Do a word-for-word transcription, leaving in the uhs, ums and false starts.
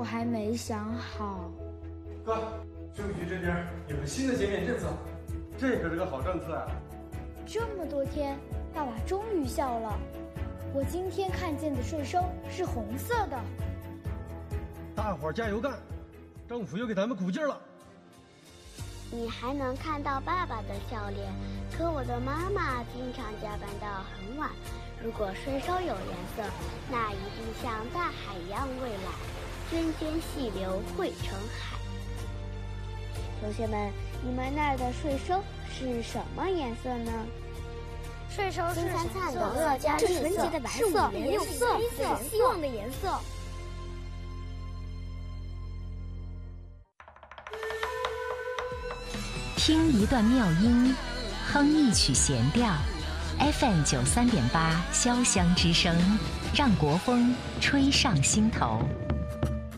我还没想好。 哥，税务局这边有个新的减免政策，这可是个好政策啊！ 这么多天，爸爸终于笑了。我今天看见的税收是红色的。 大伙儿加油干，政府又给咱们鼓劲儿了。 你还能看到爸爸的笑脸，可我的妈妈经常加班到很晚。如果税收有颜色，那一定像大海一样蔚蓝，涓涓细流汇成海。同学们，你们那儿的税收是什么颜色呢？ 税收是金灿灿的乐加是绿色， 纯洁的白是色， 五颜六色， 是希望的颜色。 听一段妙音，哼一曲弦调 ，F M 九三点八，潇湘之声，让国风吹上心头。